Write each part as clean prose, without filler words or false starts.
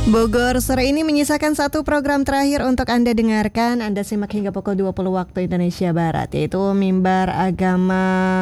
Bogor sore ini menyisakan satu program terakhir untuk Anda dengarkan. Anda simak hingga pukul 20 waktu Indonesia Barat, yaitu Mimbar Agama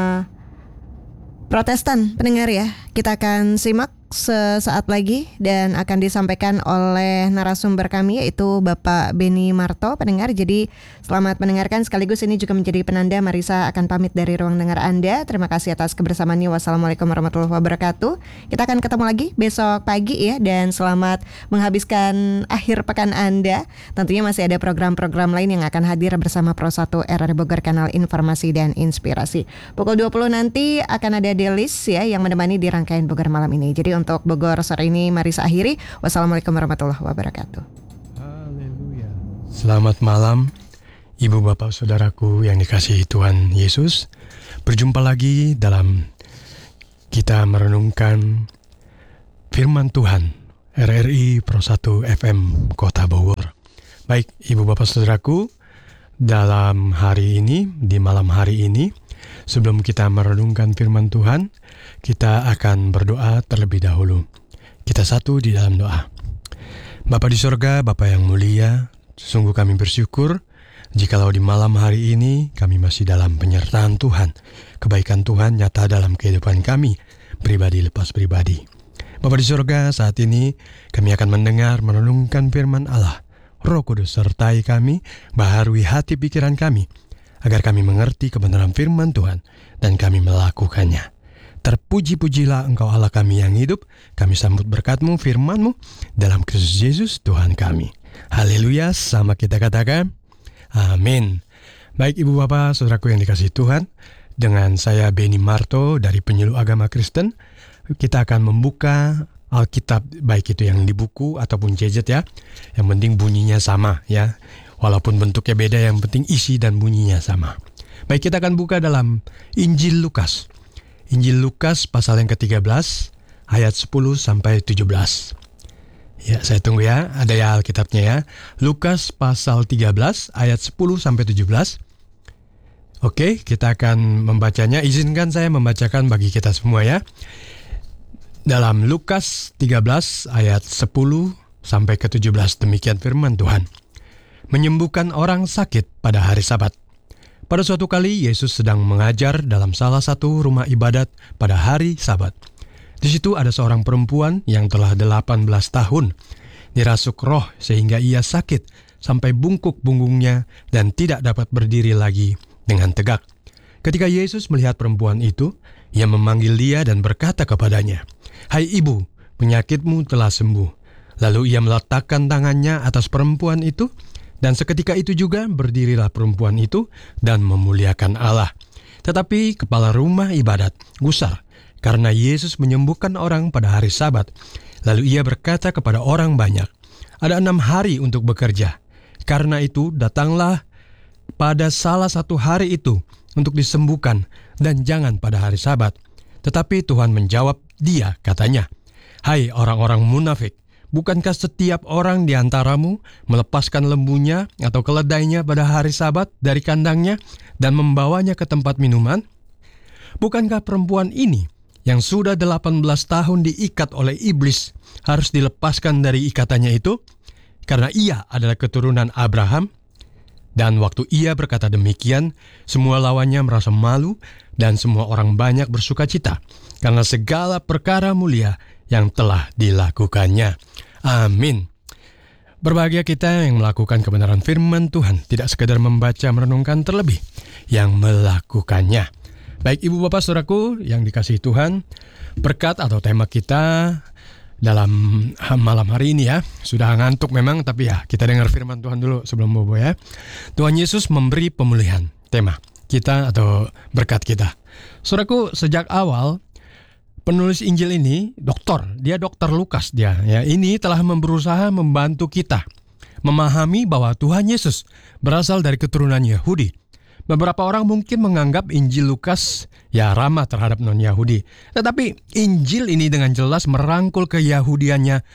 Protestan. Pendengar ya, kita akan simak sesaat lagi dan akan disampaikan oleh narasumber kami, yaitu Bapak Beni Marto. Pendengar, jadi selamat mendengarkan. Sekaligus ini juga menjadi penanda Marisa akan pamit dari ruang dengar Anda. Terima kasih atas kebersamaannya. Wassalamualaikum warahmatullahi wabarakatuh. Kita akan ketemu lagi besok pagi ya, dan selamat menghabiskan akhir pekan Anda. Tentunya masih ada program-program lain yang akan hadir bersama Pro 1 RRI Bogor, kanal informasi dan inspirasi. Pukul 20 nanti akan ada Delis ya yang menemani di rangkaian Bogor malam ini. Jadi untuk Bogor sore ini Marisa akhiri. Wassalamualaikum warahmatullahi wabarakatuh. Haleluya. Selamat malam Ibu Bapak Saudaraku yang dikasihi Tuhan Yesus. Berjumpa lagi dalam kita merenungkan firman Tuhan RRI Pro 1 FM Kota Bogor. Baik Ibu Bapak Saudaraku, dalam hari ini, di malam hari ini, sebelum kita merenungkan firman Tuhan, kita akan berdoa terlebih dahulu. Kita satu di dalam doa. Bapa di sorga, Bapa yang mulia, sungguh kami bersyukur jikalau di malam hari ini kami masih dalam penyertaan Tuhan. Kebaikan Tuhan nyata dalam kehidupan kami, pribadi lepas pribadi. Bapa di sorga, saat ini kami akan mendengar, merenungkan firman Allah. Roh Kudus sertai kami, baharui hati pikiran kami, agar kami mengerti kebenaran firman Tuhan dan kami melakukannya. Terpuji-pujilah Engkau Allah kami yang hidup. Kami sambut berkat-Mu, firman-Mu dalam Kristus Yesus Tuhan kami. Haleluya, sama kita katakan amin. Baik Ibu Bapak Saudaraku yang dikasihi Tuhan, dengan saya Beni Marto dari Penyuluh Agama Kristen, kita akan membuka Alkitab, baik itu yang di buku ataupun gadget ya. Yang penting bunyinya sama ya. Walaupun bentuknya beda, yang penting isi dan bunyinya sama. Baik, kita akan buka dalam Injil Lukas. Injil Lukas pasal yang ke-13 ayat 10 sampai 17. Ya, saya tunggu ya, ada ya Alkitabnya ya. Lukas pasal 13 ayat 10 sampai 17. Oke, kita akan membacanya. Izinkan saya membacakan bagi kita semua ya. Dalam Lukas 13 ayat 10 sampai ke 17, demikian firman Tuhan. Menyembuhkan orang sakit pada hari Sabat. Pada suatu kali Yesus sedang mengajar dalam salah satu rumah ibadat pada hari Sabat. Di situ ada seorang perempuan yang telah 18 tahun dirasuk roh sehingga ia sakit sampai bungkuk punggungnya dan tidak dapat berdiri lagi dengan tegak. Ketika Yesus melihat perempuan itu, ia memanggil dia dan berkata kepadanya, "Hai ibu, penyakitmu telah sembuh." Lalu ia meletakkan tangannya atas perempuan itu, dan seketika itu juga berdirilah perempuan itu dan memuliakan Allah. Tetapi kepala rumah ibadat gusar karena Yesus menyembuhkan orang pada hari Sabat. Lalu ia berkata kepada orang banyak, "Ada 6 hari untuk bekerja. Karena itu datanglah pada salah satu hari itu untuk disembuhkan dan jangan pada hari Sabat." Tetapi Tuhan menjawab dia, katanya, "Hai orang-orang munafik, bukankah setiap orang di antaramu melepaskan lembunya atau keledainya pada hari Sabat dari kandangnya dan membawanya ke tempat minuman? Bukankah perempuan ini yang sudah 18 tahun diikat oleh iblis harus dilepaskan dari ikatannya itu? Karena ia adalah keturunan Abraham." Dan waktu ia berkata demikian, semua lawannya merasa malu dan semua orang banyak bersuka cita karena segala perkara mulia yang telah dilakukannya. Amin. Berbahagia kita yang melakukan kebenaran firman Tuhan, tidak sekedar membaca merenungkan, terlebih yang melakukannya. Baik Ibu Bapak Saudaraku yang dikasihi Tuhan, berkat atau tema kita dalam malam hari ini ya, sudah ngantuk memang, tapi ya kita dengar firman Tuhan dulu sebelum bobo ya. Tuhan Yesus memberi pemulihan, tema kita atau berkat kita. Saudaraku, sejak awal penulis Injil ini dia dokter Lukas dia ya, ini telah berusaha membantu kita memahami bahwa Tuhan Yesus berasal dari keturunan Yahudi. Beberapa orang mungkin menganggap Injil Lukas ya ramah terhadap non-Yahudi. Tetapi Injil ini dengan jelas merangkul keyahudiannya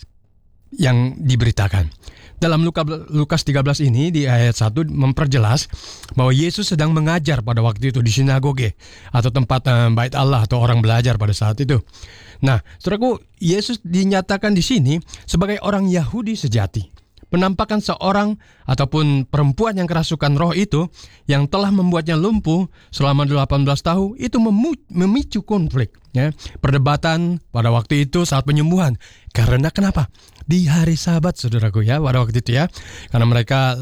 yang diberitakan. Dalam Lukas 13 ini di ayat 1 memperjelas bahwa Yesus sedang mengajar pada waktu itu di sinagoge atau tempat bait Allah atau orang belajar pada saat itu. Nah, saudaraku, Yesus dinyatakan di sini sebagai orang Yahudi sejati. Penampakan seorang ataupun perempuan yang kerasukan roh itu yang telah membuatnya lumpuh selama 18 tahun itu memicu konflik, ya. Perdebatan pada waktu itu saat penyembuhan. Karena kenapa? Di hari Sabat, saudaraku, ya, pada waktu itu, ya. Karena mereka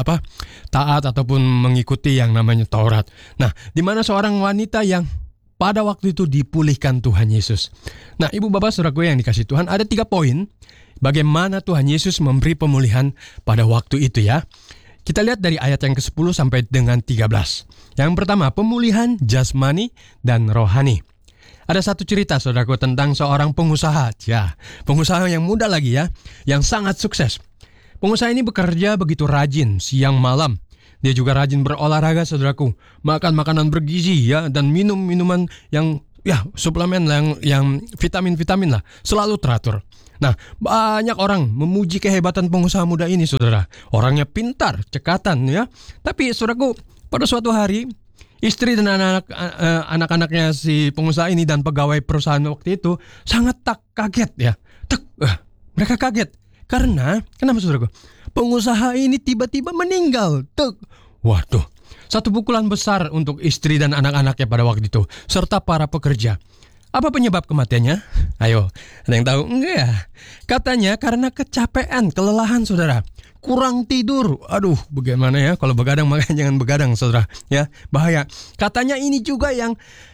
taat ataupun mengikuti yang namanya Taurat. Nah, di mana seorang wanita yang pada waktu itu dipulihkan Tuhan Yesus. Nah, ibu bapak saudaraku yang dikasih Tuhan, ada 3 poin bagaimana Tuhan Yesus memberi pemulihan pada waktu itu, ya. Kita lihat dari ayat yang ke-10 sampai dengan 13. Yang pertama, pemulihan jasmani dan rohani. Ada satu cerita, saudaraku, tentang seorang pengusaha. Ya, pengusaha yang muda lagi, ya, yang sangat sukses. Pengusaha ini bekerja begitu rajin siang malam. Dia juga rajin berolahraga, saudaraku. Makan makanan bergizi, ya, dan minum minuman yang, ya, suplemen yang vitamin-vitamin lah. Selalu teratur. Nah, banyak orang memuji kehebatan pengusaha muda ini, saudara. Orangnya pintar, cekatan, ya. Tapi, saudaraku, pada suatu hari, istri dan anak-anaknya si pengusaha ini dan pegawai perusahaan waktu itu sangat kaget, ya. Mereka kaget. Kenapa, saudaraku? Pengusaha ini tiba-tiba meninggal. Waduh, satu pukulan besar untuk istri dan anak-anaknya pada waktu itu, serta para pekerja. Apa penyebab kematiannya? Ayo, ada yang tahu? Enggak ya? Katanya karena kecapean, kelelahan, saudara. Kurang tidur. Aduh, bagaimana ya? Kalau begadang, makanya jangan begadang, saudara. Ya, bahaya. Katanya ini juga yang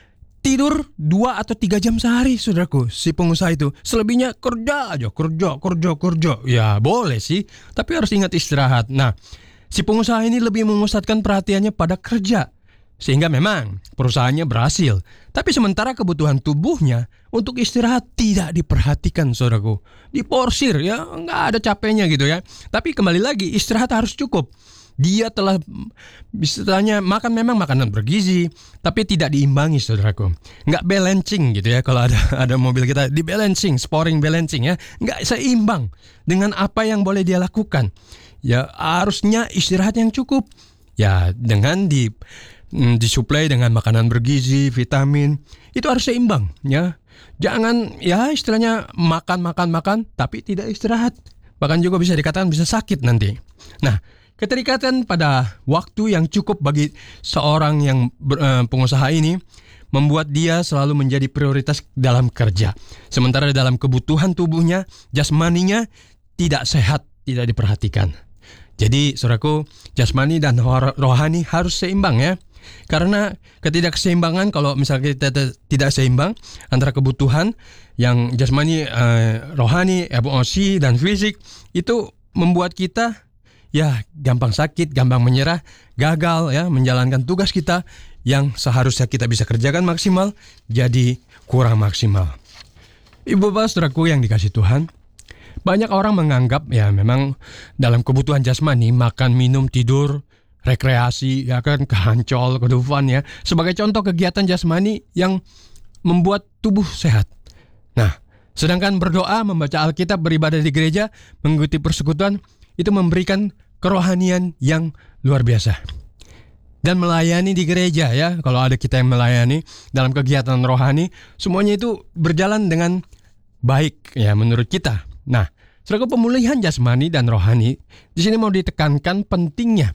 tidur 2 atau 3 jam sehari, saudaraku, si pengusaha itu. Selebihnya kerja aja, kerja. Ya, boleh sih, tapi harus ingat istirahat. Nah, si pengusaha ini lebih memusatkan perhatiannya pada kerja. Sehingga memang perusahaannya berhasil. Tapi sementara kebutuhan tubuhnya untuk istirahat tidak diperhatikan, saudaraku. Diporsir, ya, nggak ada capeknya gitu, ya. Tapi kembali lagi, istirahat harus cukup. Dia telah misalnya makan memang makanan bergizi, tapi tidak diimbangi, saudaraku. Nggak balancing gitu, ya. Kalau ada mobil kita di balancing, sporing balancing, ya. Nggak seimbang dengan apa yang boleh dia lakukan. Ya, harusnya istirahat yang cukup. Ya, dengan disuplai dengan makanan bergizi, vitamin, itu harus seimbang, ya. Jangan, ya, istilahnya makan tapi tidak istirahat. Bahkan juga bisa dikatakan bisa sakit nanti. Nah, keterikatan pada waktu yang cukup bagi seorang yang pengusaha ini membuat dia selalu menjadi prioritas dalam kerja. Sementara dalam kebutuhan tubuhnya, jasmaninya tidak sehat, tidak diperhatikan. Jadi, saudaraku, jasmani dan rohani harus seimbang, ya. Karena ketidakseimbangan, kalau misalnya kita tidak seimbang antara kebutuhan yang jasmani, rohani, emosi, dan fisik, itu membuat kita, ya, gampang sakit, gampang menyerah, gagal, ya, menjalankan tugas kita yang seharusnya kita bisa kerjakan maksimal, jadi kurang maksimal. Ibu bapak saudaraku yang dikasih Tuhan, banyak orang menganggap, ya, memang dalam kebutuhan jasmani, makan, minum, tidur, rekreasi, ya kan, kehancol, kedufan, ya, sebagai contoh kegiatan jasmani yang membuat tubuh sehat. Nah, sedangkan berdoa, membaca Alkitab, beribadah di gereja, mengikuti persekutuan, itu memberikan kerohanian yang luar biasa. Dan melayani di gereja, ya, kalau ada kita yang melayani dalam kegiatan rohani, semuanya itu berjalan dengan baik, ya, menurut kita. Nah, sebagai pemulihan jasmani dan rohani, di sini mau ditekankan pentingnya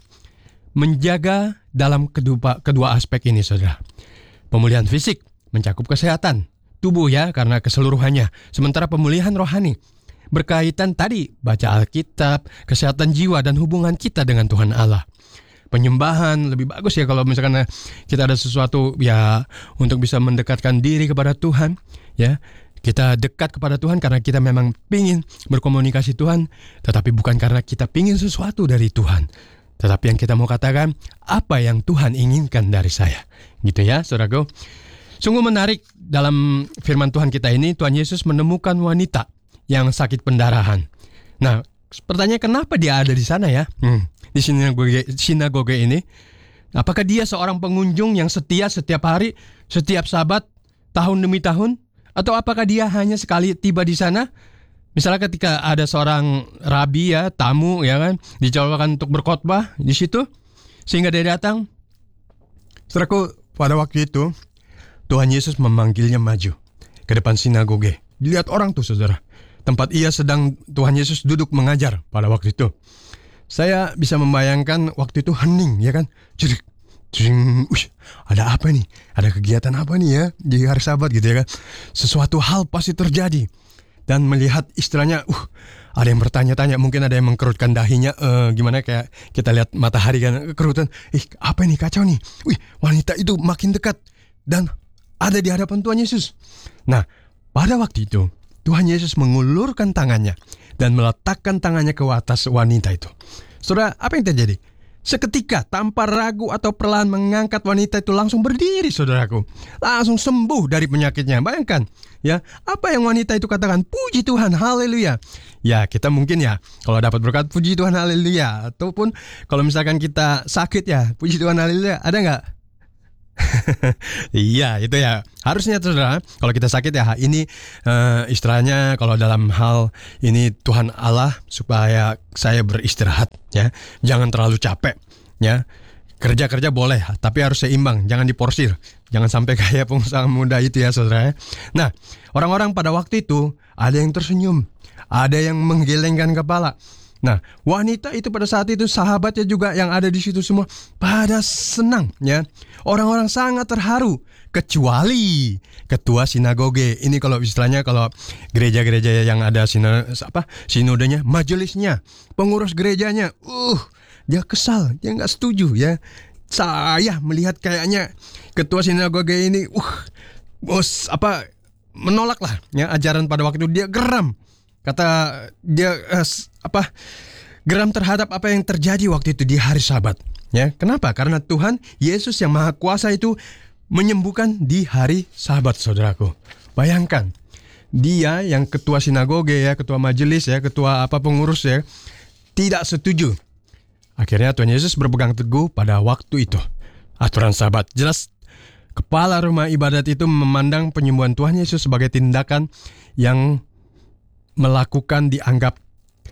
menjaga dalam kedua aspek ini, saudara. Pemulihan fisik mencakup kesehatan tubuh, ya, karena keseluruhannya. Sementara pemulihan rohani berkaitan tadi baca Alkitab, kesehatan jiwa, dan hubungan kita dengan Tuhan Allah. Penyembahan lebih bagus, ya, kalau misalkan kita ada sesuatu, ya, untuk bisa mendekatkan diri kepada Tuhan, ya. Kita dekat kepada Tuhan karena kita memang pingin berkomunikasi Tuhan, tetapi bukan karena kita pingin sesuatu dari Tuhan. Tetapi yang kita mau katakan, apa yang Tuhan inginkan dari saya. Gitu, ya, saudaraku. Sungguh menarik dalam firman Tuhan kita ini, Tuhan Yesus menemukan wanita yang sakit pendarahan. Nah, pertanyaan kenapa dia ada di sana, ya? Di sinagoge ini. Apakah dia seorang pengunjung yang setia setiap hari, setiap Sabat, tahun demi tahun? Atau apakah dia hanya sekali tiba di sana? Misalnya ketika ada seorang rabi, ya, tamu, ya kan, dijadwalkan untuk berkhotbah di situ, sehingga dia datang. Saudaraku, pada waktu itu Tuhan Yesus memanggilnya maju ke depan sinagoge. dilihat orang tuh saudara. Tempat ia sedang Tuhan Yesus duduk mengajar pada waktu itu. Saya bisa membayangkan waktu itu hening ya kan. Jadi, ada apa nih? Ada kegiatan apa nih ya di hari Sabat gitu ya kan. Sesuatu hal pasti terjadi. Dan melihat istilahnya, ada yang bertanya-tanya, mungkin ada yang mengkerutkan dahinya, gimana kayak kita lihat matahari kan, kerutan, apa ini kacau nih, wanita itu makin dekat, dan ada di hadapan Tuhan Yesus. Nah, pada waktu itu, Tuhan Yesus mengulurkan tangannya, dan meletakkan tangannya ke atas wanita itu. Saudara, apa yang terjadi? Seketika tanpa ragu atau perlahan mengangkat wanita itu langsung berdiri saudaraku. Langsung sembuh dari penyakitnya. Bayangkan ya, apa yang wanita itu katakan, puji Tuhan, haleluya. Ya kita mungkin ya kalau dapat berkat puji Tuhan, haleluya. Ataupun kalau misalkan kita sakit ya, puji Tuhan, haleluya. Ada nggak? Iya itu ya harusnya saudara. Kalau kita sakit ya ini istilahnya kalau dalam hal ini Tuhan Allah supaya saya beristirahat ya, jangan terlalu capek ya. Kerja boleh tapi harus seimbang, jangan diporsir, jangan sampai kayak pengusaha muda itu ya saudara. Nah orang-orang pada waktu itu ada yang tersenyum, ada yang menggelengkan kepala. Nah, wanita itu pada saat itu sahabatnya juga yang ada di situ semua pada senang ya. Orang-orang sangat terharu kecuali ketua sinagoge. Ini kalau istilahnya kalau gereja-gereja yang ada sinodenya, majelisnya, pengurus gerejanya. Dia kesal, dia nggak setuju ya. Saya melihat kayaknya ketua sinagoge ini menolak lah ya ajaran pada waktu itu. Dia geram. Kata dia geram terhadap apa yang terjadi waktu itu di hari Sabat. Ya, kenapa? Karena Tuhan Yesus yang Maha Kuasa itu menyembuhkan di hari Sabat, saudaraku. Bayangkan, dia yang ketua sinagoge ya, ketua majelis ya, ketua pengurus ya, tidak setuju. Akhirnya Tuhan Yesus berpegang teguh pada waktu itu. Aturan Sabat. Jelas kepala rumah ibadat itu memandang penyembuhan Tuhan Yesus sebagai tindakan yang melakukan dianggap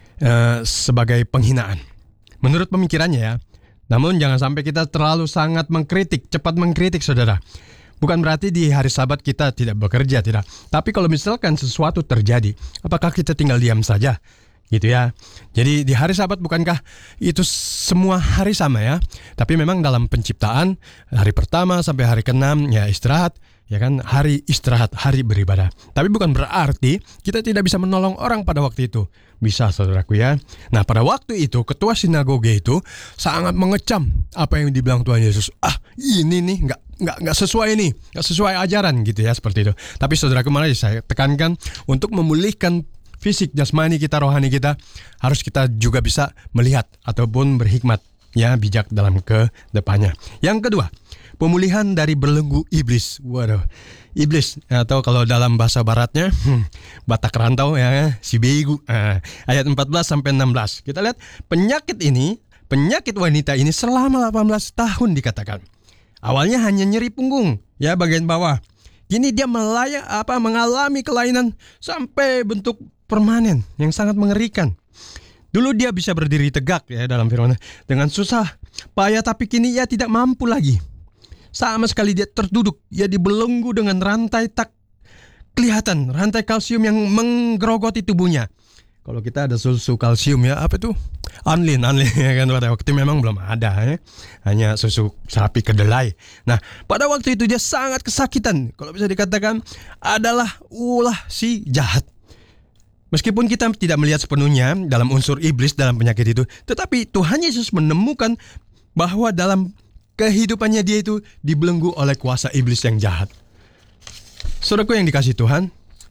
sebagai penghinaan. Menurut pemikirannya ya. Namun jangan sampai kita terlalu sangat cepat mengkritik saudara. Bukan berarti di hari Sabat kita tidak bekerja, tidak. Tapi kalau misalkan sesuatu terjadi, apakah kita tinggal diam saja? Gitu ya. Jadi di hari Sabat bukankah itu semua hari sama ya? Tapi memang dalam penciptaan hari pertama sampai hari ke-6 ya istirahat. Ya kan, hari istirahat, hari beribadah. Tapi bukan berarti kita tidak bisa menolong orang pada waktu itu. Bisa saudaraku ya. Nah pada waktu itu ketua sinagoge itu sangat mengecam apa yang dibilang Tuhan Yesus. Ini nih nggak sesuai nih, nggak sesuai ajaran gitu ya, seperti itu. Tapi saudaraku, mari saya tekankan untuk memulihkan fisik, jasmani kita, rohani kita, harus kita juga bisa melihat ataupun berhikmat ya, bijak dalam kedepannya. Yang kedua, pemulihan dari belenggu iblis. Waduh, iblis atau kalau dalam bahasa baratnya Batak rantau ya, si begu. Ayat 14 sampai 16. Kita lihat penyakit wanita ini selama 18 tahun dikatakan. Awalnya hanya nyeri punggung ya bagian bawah. Kini dia mengalami kelainan sampai bentuk permanen yang sangat mengerikan. Dulu dia bisa berdiri tegak ya dalam firman dengan susah payah, tapi kini ia tidak mampu lagi. Sama sekali dia terduduk, ia dibelenggu dengan rantai tak kelihatan, rantai kalsium yang menggerogoti tubuhnya. Kalau kita ada susu kalsium ya, apa itu? Anlin ya kan, pada waktu itu memang belum ada ya. Hanya susu sapi kedelai. Nah, pada waktu itu dia sangat kesakitan. Kalau bisa dikatakan adalah ulah si jahat. Meskipun kita tidak melihat sepenuhnya dalam unsur iblis dalam penyakit itu, tetapi Tuhan Yesus menemukan bahwa dalam kehidupannya dia itu dibelenggu oleh kuasa iblis yang jahat. Saudaraku yang dikasihi Tuhan,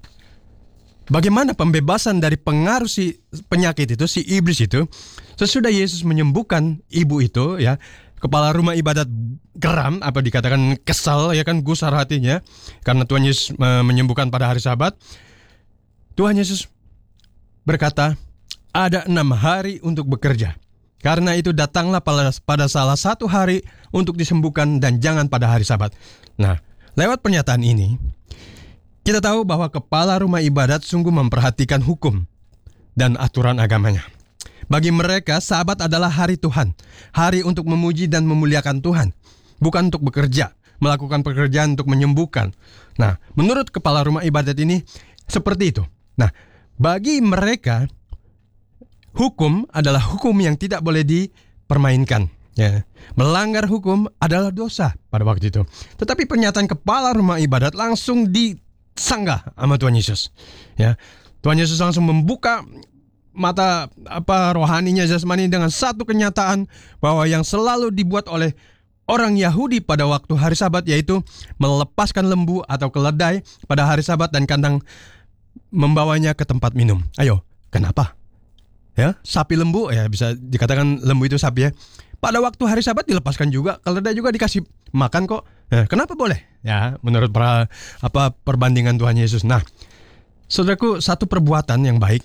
bagaimana pembebasan dari pengaruh si penyakit itu, si iblis itu, sesudah Yesus menyembuhkan ibu itu ya, kepala rumah ibadat geram, dikatakan kesal ya kan, gusar hatinya karena Tuhan Yesus menyembuhkan pada hari Sabat. Tuhan Yesus berkata, ada 6 hari untuk bekerja. Karena itu datanglah pada salah satu hari untuk disembuhkan dan jangan pada hari Sabat. Nah, lewat pernyataan ini, kita tahu bahwa kepala rumah ibadat sungguh memperhatikan hukum dan aturan agamanya. Bagi mereka, Sabat adalah hari Tuhan, hari untuk memuji dan memuliakan Tuhan, bukan untuk bekerja, melakukan pekerjaan untuk menyembuhkan. Nah, menurut kepala rumah ibadat ini, Seperti itu. Nah, bagi mereka hukum adalah hukum yang tidak boleh dipermainkan. Ya, melanggar hukum adalah dosa pada waktu itu. Tetapi pernyataan kepala rumah ibadat langsung disanggah sama Tuhan Yesus. Ya, Tuhan Yesus langsung membuka mata rohaninya, jasmani, dengan satu kenyataan bahwa yang selalu dibuat oleh orang Yahudi pada waktu hari Sabat, yaitu melepaskan lembu atau keledai pada hari Sabat dan kadang membawanya ke tempat minum. Ayo, kenapa? Ya, sapi lembu, ya bisa dikatakan lembu itu sapi ya. Pada waktu hari Sabat dilepaskan juga, keledai juga dikasih makan kok. Kenapa boleh? Ya, menurut perbandingan Tuhan Yesus. Nah, saudaraku, satu perbuatan yang baik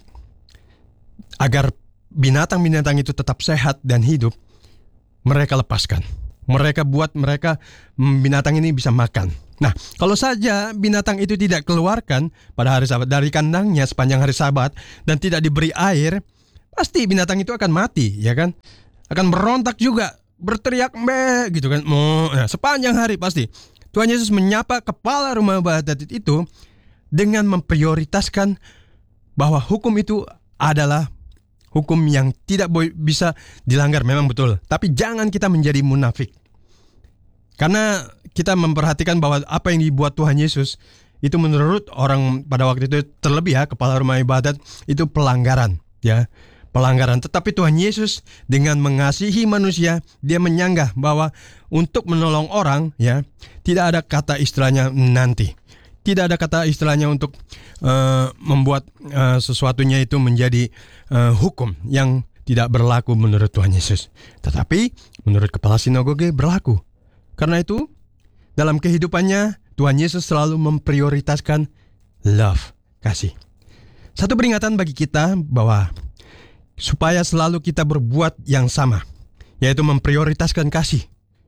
agar binatang-binatang itu tetap sehat dan hidup, mereka lepaskan. Mereka buat binatang ini bisa makan. Nah, kalau saja binatang itu tidak keluarkan pada hari Sabat dari kandangnya sepanjang hari Sabat dan tidak diberi air, pasti binatang itu akan mati, ya kan? Akan berontak juga, berteriak mbe gitu kan. Nah, sepanjang hari pasti. Tuhan Yesus menyapa kepala rumah ibadat itu dengan memprioritaskan bahwa hukum itu adalah hukum yang tidak bisa dilanggar, memang betul. Tapi jangan kita menjadi munafik. Karena kita memperhatikan bahwa apa yang dibuat Tuhan Yesus itu menurut orang pada waktu itu, terlebih ya kepala rumah ibadat, itu pelanggaran, ya. Pelanggaran. Tetapi Tuhan Yesus dengan mengasihi manusia, dia menyanggah bahwa untuk menolong orang, ya, tidak ada kata istilahnya nanti. Tidak ada kata istilahnya untuk membuat sesuatunya itu menjadi hukum yang tidak berlaku menurut Tuhan Yesus. Tetapi menurut kepala sinagoge berlaku. Karena itu dalam kehidupannya Tuhan Yesus selalu memprioritaskan love, kasih. Satu peringatan bagi kita bahwa supaya selalu kita berbuat yang sama, yaitu memprioritaskan kasih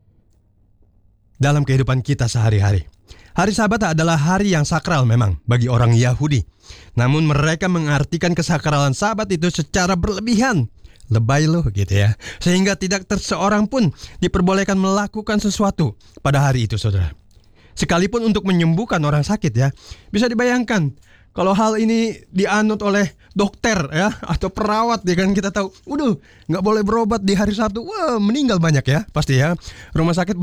dalam kehidupan kita sehari-hari. Hari Sabat adalah hari yang sakral memang bagi orang Yahudi. Namun mereka mengartikan kesakralan Sabat itu secara berlebihan. Lebay loh gitu ya. Sehingga tidak seorang pun diperbolehkan melakukan sesuatu pada hari itu, saudara. Sekalipun untuk menyembuhkan orang sakit ya. Bisa dibayangkan kalau hal ini dianut oleh dokter ya atau perawat, ya kan, kita tahu, nggak boleh berobat di hari Sabtu, meninggal banyak ya pasti ya. Rumah sakit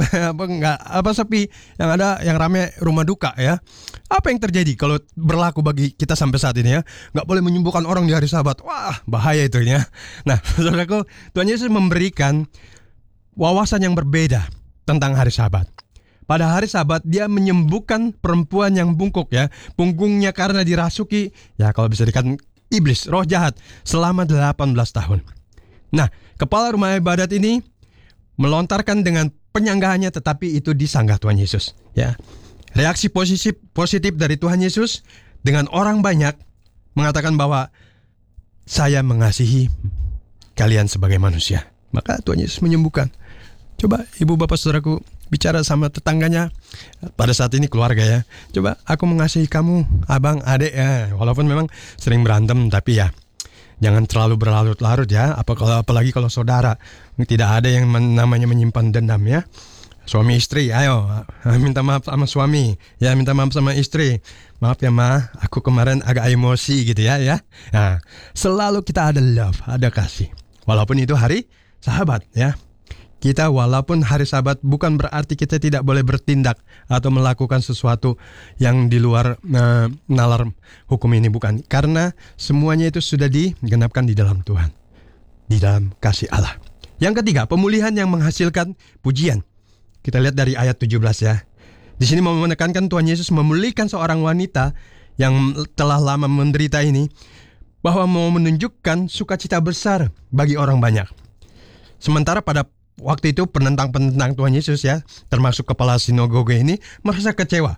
sepi, yang ada yang rame rumah duka ya. Apa yang terjadi kalau berlaku bagi kita sampai saat ini ya? Nggak boleh menyembuhkan orang di hari Sabat, wah bahaya itu ya. Nah, saudaraku, Tuhan Yesus memberikan wawasan yang berbeda tentang hari Sabat. Pada hari Sabat dia menyembuhkan perempuan yang bungkuk ya, punggungnya karena dirasuki, ya kalau bisa dikatakan iblis, roh jahat, selama 18 tahun. Nah, kepala rumah ibadat ini melontarkan dengan penyanggahannya, tetapi itu disanggah Tuhan Yesus ya. Reaksi positif dari Tuhan Yesus dengan orang banyak mengatakan bahwa saya mengasihi kalian sebagai manusia. Maka Tuhan Yesus menyembuhkan. Coba ibu bapak saudaraku bicara sama tetangganya, pada saat ini keluarga ya. Coba, aku mengasihi kamu, abang, adik ya. Walaupun memang sering berantem, tapi ya jangan terlalu berlarut-larut ya. Apalagi kalau saudara, tidak ada yang namanya menyimpan dendam ya. Suami istri, ayo minta maaf sama suami, ya minta maaf sama istri. Maaf ya ma, aku kemarin agak emosi gitu ya. Nah, selalu kita ada love, ada kasih. Walaupun itu hari Sabat ya. Kita walaupun hari Sabat bukan berarti kita tidak boleh bertindak atau melakukan sesuatu yang di luar nalar hukum ini, bukan. Karena semuanya itu sudah digenapkan di dalam Tuhan, di dalam kasih Allah. Yang ketiga, pemulihan yang menghasilkan pujian. Kita lihat dari ayat 17 ya. Di sini mau menekankan Tuhan Yesus memulihkan seorang wanita yang telah lama menderita ini, bahwa mau menunjukkan sukacita besar bagi orang banyak. Sementara pada waktu itu penentang-penentang Tuhan Yesus ya, termasuk kepala sinagoge ini, merasa kecewa.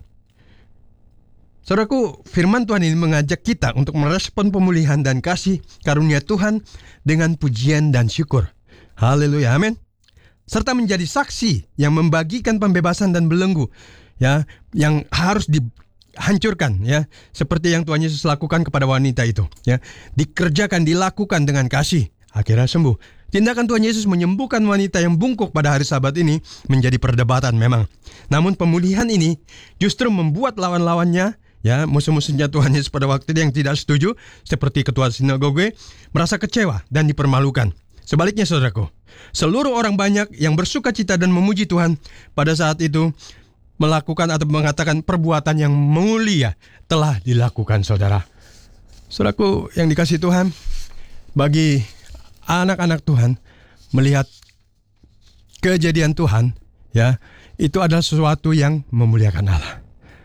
Saudaraku, firman Tuhan ini mengajak kita untuk merespon pemulihan dan kasih karunia Tuhan dengan pujian dan syukur. Haleluya, amin. Serta menjadi saksi yang membagikan pembebasan dan belenggu ya, yang harus dihancurkan ya, seperti yang Tuhan Yesus lakukan kepada wanita itu ya. Dikerjakan, dilakukan dengan kasih, akhirnya sembuh. Tindakan Tuhan Yesus menyembuhkan wanita yang bungkuk pada hari Sabat ini menjadi perdebatan memang. Namun pemulihan ini justru membuat lawan-lawannya ya, musuh-musuhnya Tuhan Yesus pada waktu itu yang tidak setuju, seperti ketua sinagoge, merasa kecewa dan dipermalukan. Sebaliknya saudaraku, seluruh orang banyak yang bersuka cita dan memuji Tuhan pada saat itu melakukan atau mengatakan perbuatan yang mulia telah dilakukan saudara. Saudaraku yang dikasihi Tuhan, bagi anak-anak Tuhan melihat kejadian Tuhan, ya, itu adalah sesuatu yang memuliakan Allah.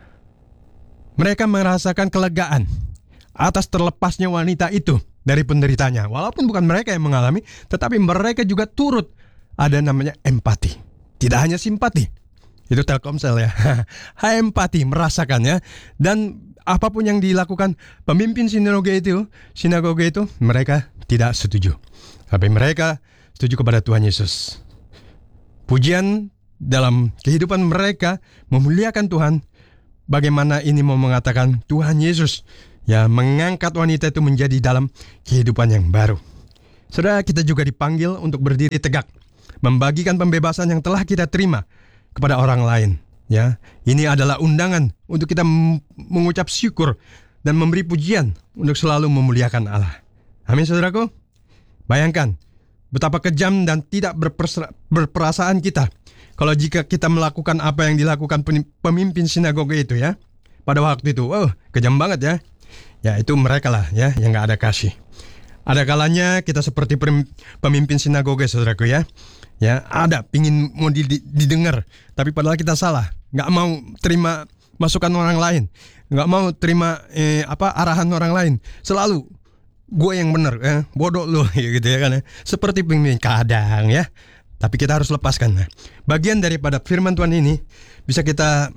Mereka merasakan kelegaan atas terlepasnya wanita itu dari penderitanya. Walaupun bukan mereka yang mengalami, tetapi mereka juga turut ada namanya empati. Tidak hanya simpati. Itu Telkomsel ya. Empati, merasakan ya. Dan apapun yang dilakukan pemimpin sinagoge itu, mereka tidak setuju. Tapi mereka setuju kepada Tuhan Yesus. Pujian dalam kehidupan mereka memuliakan Tuhan. Bagaimana ini mau mengatakan Tuhan Yesus ya mengangkat wanita itu menjadi dalam kehidupan yang baru. Saudara, kita juga dipanggil untuk berdiri tegak, membagikan pembebasan yang telah kita terima kepada orang lain. Ya, ini adalah undangan untuk kita mengucap syukur dan memberi pujian untuk selalu memuliakan Allah. Amin, saudaraku. Bayangkan betapa kejam dan tidak berperasaan kita kalau jika kita melakukan apa yang dilakukan pemimpin sinagoge itu ya. Pada waktu itu, kejam banget ya. Ya, itu mereka lah ya yang gak ada kasih. Ada kalanya kita seperti pemimpin sinagoge, saudaraku ya. Ya, ada pingin mau didengar, tapi padahal kita salah. Gak mau terima masukan orang lain, gak mau terima arahan orang lain. Selalu gue yang benar, bodoh lu gitu ya kan ya. Seperti pemimpin kadang ya. Tapi kita harus lepaskan. Bagian daripada firman Tuhan ini bisa kita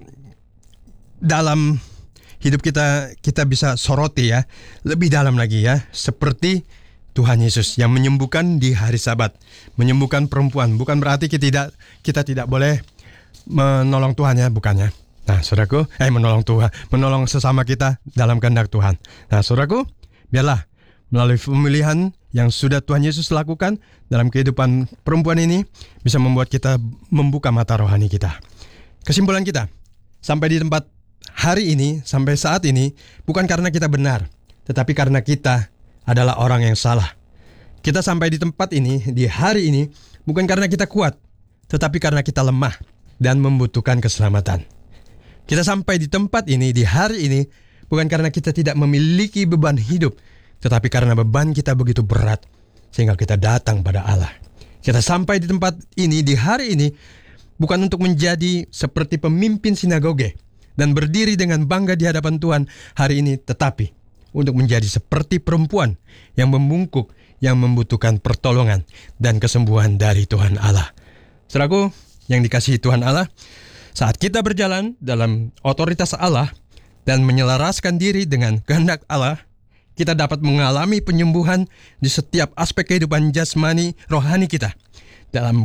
dalam hidup kita bisa soroti ya, lebih dalam lagi ya, seperti Tuhan Yesus yang menyembuhkan di hari Sabat, menyembuhkan perempuan. Bukan berarti kita tidak boleh menolong Tuhan ya, bukannya. Nah, saudaraku, menolong Tuhan, menolong sesama kita dalam kehendak Tuhan. Nah, saudaraku, biarlah melalui pemilihan yang sudah Tuhan Yesus lakukan dalam kehidupan perempuan ini bisa membuat kita membuka mata rohani kita. Kesimpulan kita, sampai di tempat hari ini, sampai saat ini, bukan karena kita benar, tetapi karena kita adalah orang yang salah. Kita sampai di tempat ini, di hari ini, bukan karena kita kuat, tetapi karena kita lemah dan membutuhkan keselamatan. Kita sampai di tempat ini, di hari ini, bukan karena kita tidak memiliki beban hidup, tetapi karena beban kita begitu berat, sehingga kita datang pada Allah. Kita sampai di tempat ini, di hari ini, bukan untuk menjadi seperti pemimpin sinagoge dan berdiri dengan bangga di hadapan Tuhan hari ini, tetapi untuk menjadi seperti perempuan yang membungkuk, yang membutuhkan pertolongan dan kesembuhan dari Tuhan Allah. Saudaraku yang dikasihi Tuhan Allah, saat kita berjalan dalam otoritas Allah dan menyelaraskan diri dengan kehendak Allah, kita dapat mengalami penyembuhan di setiap aspek kehidupan jasmani rohani kita, dalam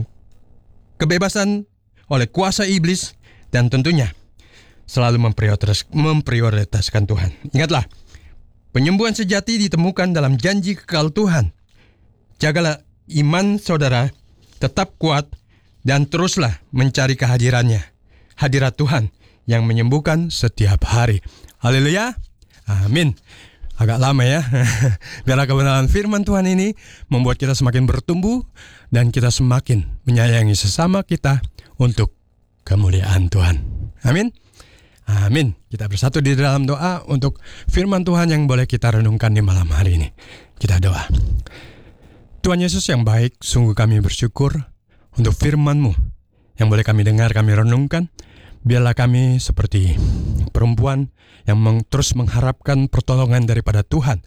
kebebasan oleh kuasa iblis, dan tentunya selalu memprioritaskan Tuhan. Ingatlah, penyembuhan sejati ditemukan dalam janji kekal Tuhan. Jagalah iman saudara, tetap kuat, dan teruslah mencari kehadirannya, hadirat Tuhan yang menyembuhkan setiap hari. Haleluya, amin. Agak lama ya. Biarlah kebenaran firman Tuhan ini membuat kita semakin bertumbuh dan kita semakin menyayangi sesama kita untuk kemuliaan Tuhan. Amin. Amin. Kita bersatu di dalam doa untuk firman Tuhan yang boleh kita renungkan di malam hari ini. Kita doa. Tuhan Yesus yang baik, sungguh kami bersyukur untuk firman-Mu yang boleh kami dengar, kami renungkan. Biarlah kami seperti perempuan yang terus mengharapkan pertolongan daripada Tuhan.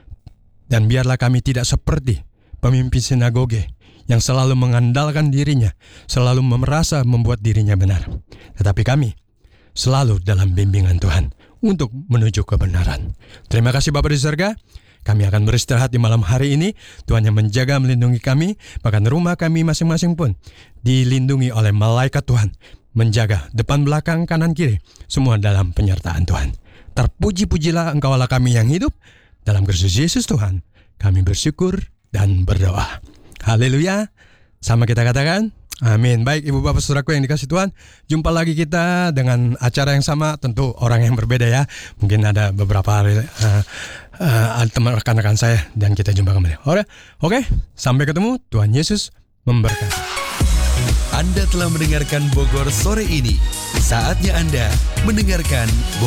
Dan biarlah kami tidak seperti pemimpin sinagoge yang selalu mengandalkan dirinya, selalu merasa membuat dirinya benar. Tetapi kami selalu dalam bimbingan Tuhan untuk menuju kebenaran. Terima kasih Bapa di surga. Kami akan beristirahat di malam hari ini. Tuhan yang menjaga, melindungi kami. Bahkan rumah kami masing-masing pun dilindungi oleh malaikat Tuhan, menjaga depan, belakang, kanan, kiri, semua dalam penyertaan Tuhan. Terpuji-pujilah Engkau Allah kami yang hidup. Dalam Kristus Yesus Tuhan, kami bersyukur dan berdoa. Haleluya. Sama kita katakan, Amin. Baik Ibu Bapak Saudaraku yang dikasih Tuhan, jumpa lagi kita dengan acara yang sama, tentu orang yang berbeda ya. Mungkin ada beberapa teman rekan-rekan saya dan kita jumpa kembali. Oke, sampai ketemu. Tuhan Yesus memberkati. Anda telah mendengarkan Bogor sore ini. Saatnya Anda mendengarkan